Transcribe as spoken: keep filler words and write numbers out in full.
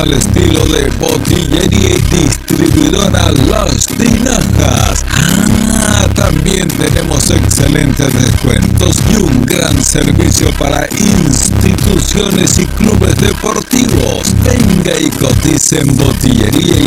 al estilo de Botillería y Distribuidora Las Tinajas. Ah, también tenemos excelentes descuentos y un gran servicio para instituciones y clubes deportivos. Venga y cotice en Botillería y